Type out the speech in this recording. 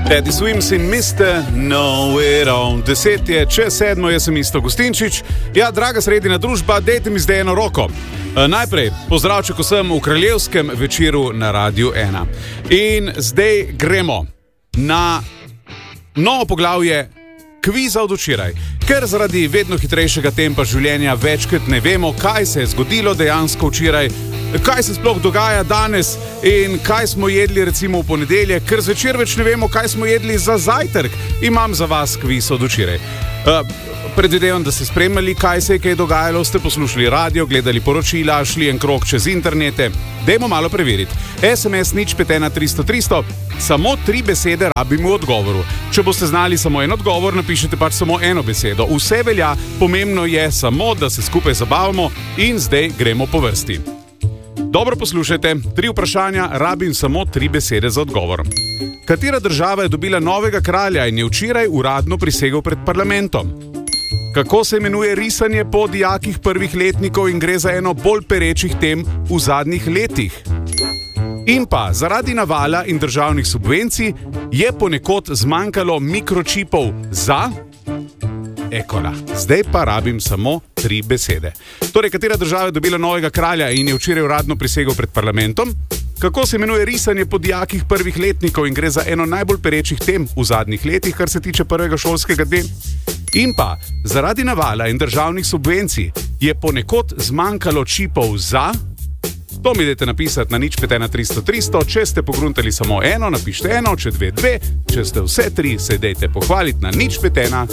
Teddy Swims in Mr. Know It All. 10 je, čez 7, jaz sem Isto Gustinčič. Ja, draga sredina družba, dejte mi zdaj eno roko. Najprej, pozdravček vsem v kraljevskem večeru na Radiu 1. In zdaj gremo na novo poglavje kviza od včeraj. Ker zaradi vedno hitrejšega tempa življenja večkrat ne vemo, kaj se je zgodilo dejansko včeraj, kaj se sploh dogaja danes in kaj smo jedli recimo v ponedeljek, ker zvečer več ne vemo, kaj smo jedli za zajtrk. Imam za vas kviz od včeraj. Predvidevam, da ste spremljali, kaj se je kaj dogajalo, ste poslušali radio, gledali poročila, šli en krog čez internete. Dajmo malo preveriti. SMS 051300, samo 3 besede rabimo v odgovoru. Če boste znali samo en odgovor, napišite pač samo eno besedo. Vse velja, pomembno je samo, da se skupaj zabavamo in zdaj gremo po vrsti. Dobro poslušajte, 3 vprašanja, rabim samo 3 besede za odgovor. Katera država je dobila novega kralja in je včeraj uradno prisegel pred parlamentom? Kako se imenuje risanje po dijakih prvih letnikov in gre za eno bolj perečih tem v zadnjih letih? In pa, zaradi navala in državnih subvencij je ponekod zmanjkalo mikročipov za... Ekola. Zdaj pa rabim samo 3 besede. Torej, katera država je dobila novega kralja in je včeraj uradno prisegel pred parlamentom? Kako se imenuje risanje po dijakih prvih letnikov in gre za eno najbolj perečih tem v zadnjih letih, kar se tiče prvega šolskega dne? In pa, zaradi navala in državnih subvencij je ponekod zmanjkalo čipov za... To mi dajte napisati na 051300, če ste pogruntali samo eno, napišite eno, če 2, če ste vse 3, se dajte pohvaliti na 051300.